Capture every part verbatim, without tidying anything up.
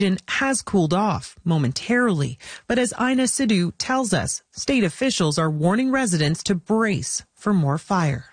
has cooled off momentarily, but as Ina Sidhu tells us, state officials are warning residents to brace for more fire.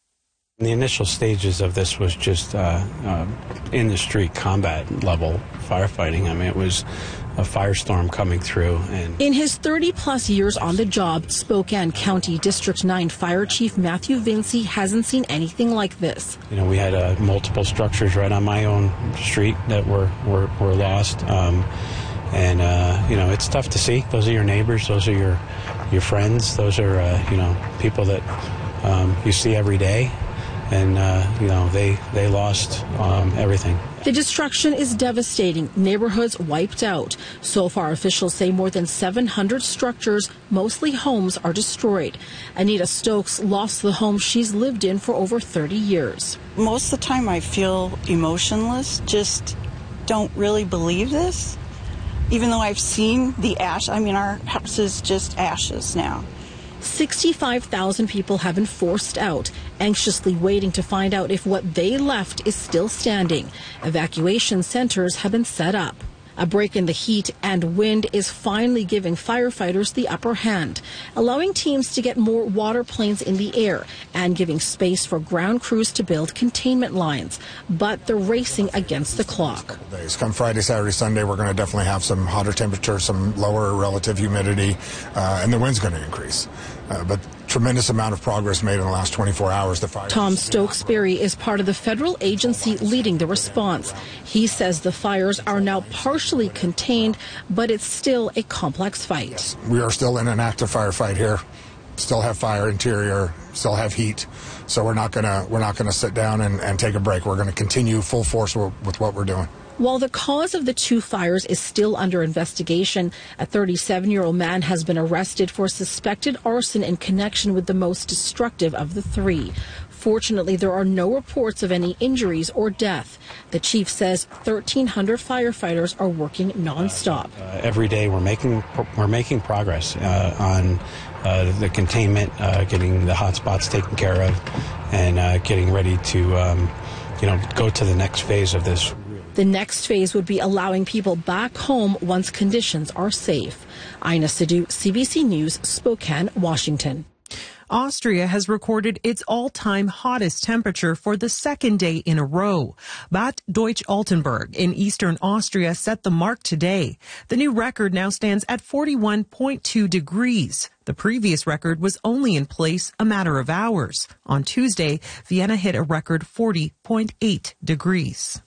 The initial stages of this was just uh, uh, in the street combat level firefighting. I mean, it was a firestorm coming through. And in his thirty plus years on the job, Spokane County District nine Fire Chief Matthew Vinci hasn't seen anything like this. You know, we had uh, multiple structures right on my own street that were, were, were lost. Um, and, uh, you know, it's tough to see. Those are your neighbors. Those are your, your friends. Those are, uh, you know, people that um, you see every day. And, uh, you know, they, they lost um, everything. The destruction is devastating. Neighborhoods wiped out. So far, officials say more than seven hundred structures, mostly homes, are destroyed. Anita Stokes lost the home she's lived in for over thirty years. Most of the time I feel emotionless, just don't really believe this. Even though I've seen the ash, I mean, our house is just ashes now. sixty-five thousand people have been forced out, anxiously waiting to find out if what they left is still standing. Evacuation centers have been set up. A break in the heat and wind is finally giving firefighters the upper hand, allowing teams to get more water planes in the air and giving space for ground crews to build containment lines. But they're racing against the clock. Come Friday, Saturday, Sunday, we're going to definitely have some hotter temperatures, some lower relative humidity, uh, and the wind's going to increase. Uh, but tremendous amount of progress made in the last twenty-four hours. The fire. Tom Stokesbury is part of the federal agency leading the response. He says the fires are now partially contained, but it's still a complex fight. Yes, we are still in an active firefight here. Still have fire interior, still have heat. So we're not gonna we're not gonna sit down and, and take a break. We're gonna continue full force with, with what we're doing. While the cause of the two fires is still under investigation, a thirty-seven-year-old man has been arrested for suspected arson in connection with the most destructive of the three. Fortunately, there are no reports of any injuries or death. The chief says thirteen hundred firefighters are working nonstop. Uh, every day we're making we're making progress uh, on uh, the containment, uh, getting the hot spots taken care of, and uh, getting ready to um, you know go to the next phase of this. The next phase would be allowing people back home once conditions are safe. Ina Sidhu, C B C News, Spokane, Washington. Austria has recorded its all-time hottest temperature for the second day in a row. Bad Deutsch-Altenburg in eastern Austria set the mark today. The new record now stands at forty-one point two degrees. The previous record was only in place a matter of hours. On Tuesday, Vienna hit a record forty point eight degrees.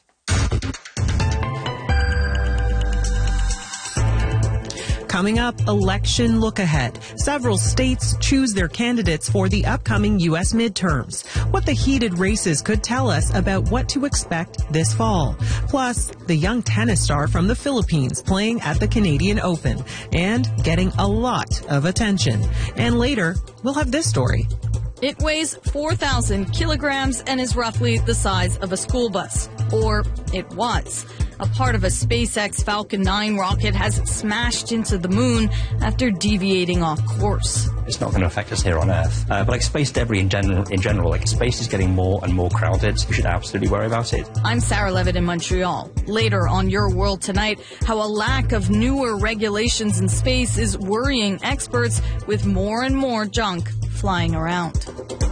Coming up, election look ahead. Several states choose their candidates for the upcoming U S midterms. What the heated races could tell us about what to expect this fall. Plus, the young tennis star from the Philippines playing at the Canadian Open and getting a lot of attention. And later, we'll have this story. It weighs four thousand kilograms and is roughly the size of a school bus. Or it was. A part of a SpaceX Falcon nine rocket has smashed into the moon after deviating off course. It's not going to affect us here on Earth. Uh, but like space debris in general, in general, like space is getting more and more crowded. So we should absolutely worry about it. I'm Sarah Levitt in Montreal. Later on Your World Tonight, how a lack of newer regulations in space is worrying experts with more and more junk flying around.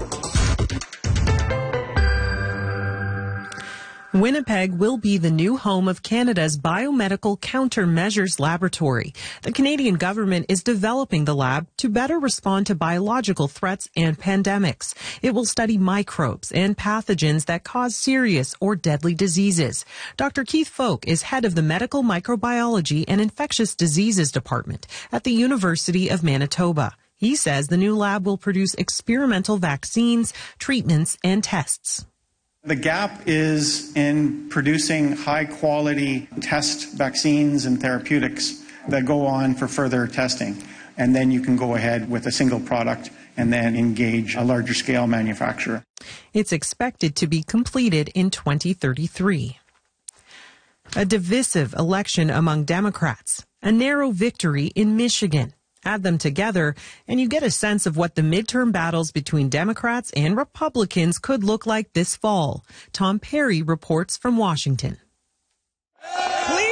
Winnipeg will be the new home of Canada's Biomedical Countermeasures Laboratory. The Canadian government is developing the lab to better respond to biological threats and pandemics. It will study microbes and pathogens that cause serious or deadly diseases. Doctor Keith Folk is head of the Medical Microbiology and Infectious Diseases Department at the University of Manitoba. He says the new lab will produce experimental vaccines, treatments, and tests. The gap is in producing high-quality test vaccines and therapeutics that go on for further testing. And then you can go ahead with a single product and then engage a larger-scale manufacturer. It's expected to be completed in twenty thirty-three. A divisive election among Democrats. A narrow victory in Michigan. Add them together, and you get a sense of what the midterm battles between Democrats and Republicans could look like this fall. Tom Perry reports from Washington. Please.